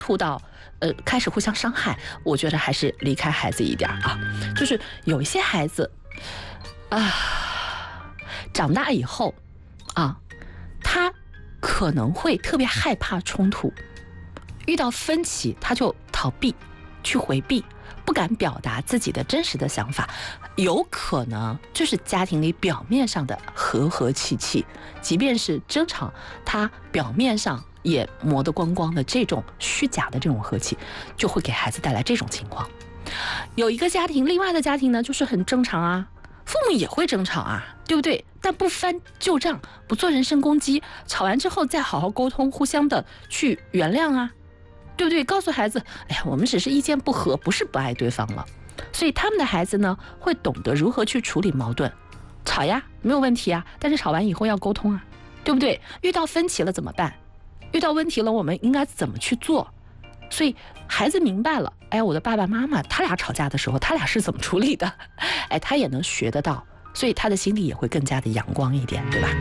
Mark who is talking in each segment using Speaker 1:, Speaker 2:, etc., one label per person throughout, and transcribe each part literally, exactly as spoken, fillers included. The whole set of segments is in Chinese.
Speaker 1: 触到呃开始互相伤害，我觉得还是离开孩子一点啊。就是有一些孩子啊，长大以后啊，他可能会特别害怕冲突，遇到分歧他就逃避，去回避，不敢表达自己的真实的想法，有可能就是家庭里表面上的和和气气，即便是争吵，他表面上也磨得光光的这种虚假的这种和气，就会给孩子带来这种情况。有一个家庭，另外的家庭呢，就是很正常啊，父母也会争吵啊，对不对？但不翻旧账，不做人身攻击，吵完之后再好好沟通，互相的去原谅啊，对不对？告诉孩子，哎呀，我们只是意见不合，不是不爱对方了。所以他们的孩子呢，会懂得如何去处理矛盾。吵呀，没有问题啊，但是吵完以后要沟通啊，对不对？遇到分歧了怎么办？遇到问题了，我们应该怎么去做？所以孩子明白了，哎，我的爸爸妈妈他俩吵架的时候，他俩是怎么处理的？哎，他也能学得到，所以他的心里也会更加的阳光一点，对吧？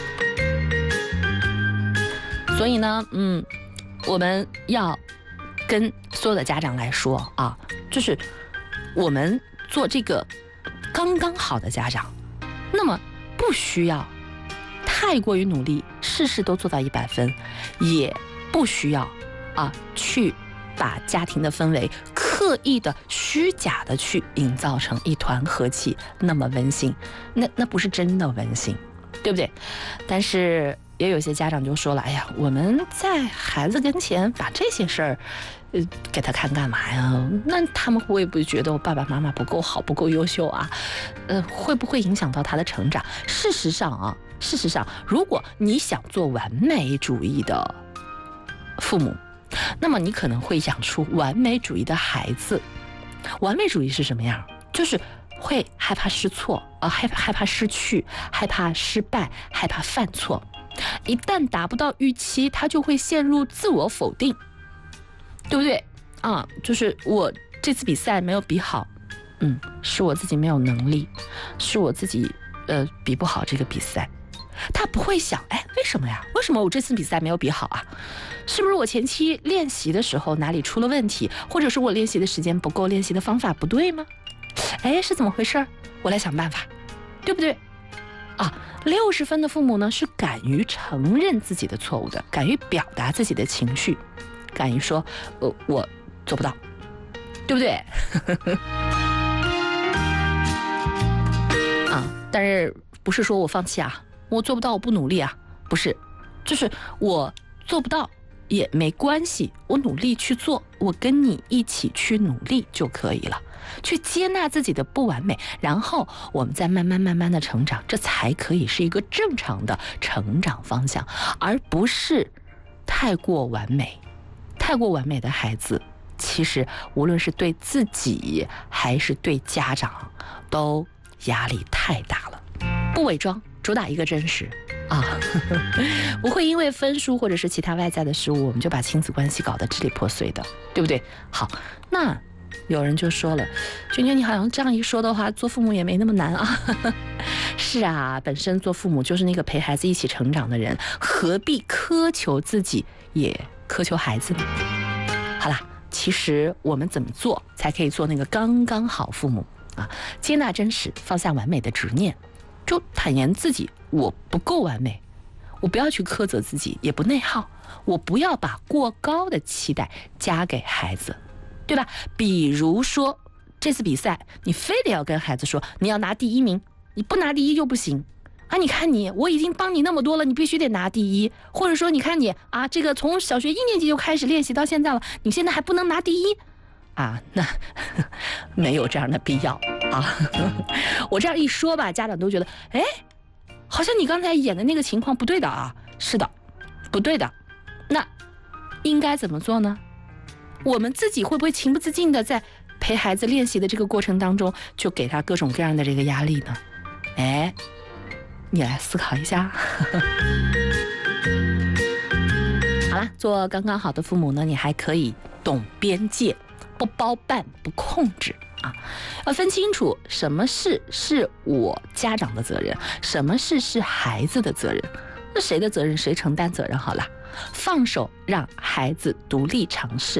Speaker 1: 所以呢，嗯，我们要跟所有的家长来说啊，就是我们做这个刚刚好的家长，那么不需要太过于努力，事事都做到一百分，也不需要啊去把家庭的氛围刻意的虚假的去营造成一团和气，那么温馨，那那不是真的温馨，对不对？但是也有些家长就说了，哎呀，我们在孩子跟前把这些事儿呃，给他看干嘛呀？那他们会不会觉得我爸爸妈妈不够好，不够优秀啊？呃，会不会影响到他的成长？事实上啊，事实上，如果你想做完美主义的父母，那么你可能会养出完美主义的孩子。完美主义是什么样？就是会害怕失错啊，害怕害怕失去，害怕失败，害怕犯错。一旦达不到预期，他就会陷入自我否定，对不对啊？就是我这次比赛没有比好，嗯，是我自己没有能力，是我自己呃比不好这个比赛。他不会想，哎，为什么呀？为什么我这次比赛没有比好啊？是不是我前期练习的时候哪里出了问题，或者是我练习的时间不够，练习的方法不对吗？哎，是怎么回事？我来想办法，对不对？啊，六十分的父母呢，是敢于承认自己的错误的，敢于表达自己的情绪，敢于说，呃，我做不到，对不对？啊，但是不是说我放弃啊？我做不到，我不努力啊？不是，就是我做不到也没关系，我努力去做，我跟你一起去努力就可以了。去接纳自己的不完美，然后我们再慢慢慢慢的成长，这才可以是一个正常的成长方向，而不是太过完美。太过完美的孩子，其实无论是对自己还是对家长，都压力太大了。不伪装，主打一个真实啊，不会因为分数或者是其他外在的事物，我们就把亲子关系搞得支离破碎的，对不对？好，那有人就说了，娟娟你好像这样一说的话，做父母也没那么难啊。是啊，本身做父母就是那个陪孩子一起成长的人，何必苛求自己也苛求孩子呢？好啦，其实我们怎么做才可以做那个刚刚好父母啊？接纳真实，放下完美的执念，就坦言自己我不够完美，我不要去苛责自己，也不内耗，我不要把过高的期待加给孩子，对吧？比如说这次比赛，你非得要跟孩子说你要拿第一名，你不拿第一就不行啊！你看你，我已经帮你那么多了，你必须得拿第一。或者说你看你啊，这个从小学一年级就开始练习到现在了，你现在还不能拿第一啊？那没有这样的必要啊！我这样一说吧，家长都觉得，哎，好像你刚才演的那个情况不对的啊。是的，不对的。那应该怎么做呢？我们自己会不会情不自禁的在陪孩子练习的这个过程当中，就给他各种各样的这个压力呢？哎，你来思考一下。好啦，做刚刚好的父母呢，你还可以懂边界，不包办，不控制啊，要分清楚什么事是我家长的责任，什么事是孩子的责任。那谁的责任谁承担责任好了，放手让孩子独立尝试，